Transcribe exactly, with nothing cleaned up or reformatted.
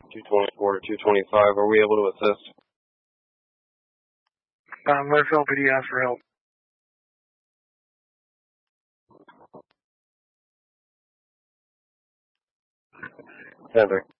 two twenty-four to two twenty-five. Are we able to assist? Um, let's L P D ask for help. Heather.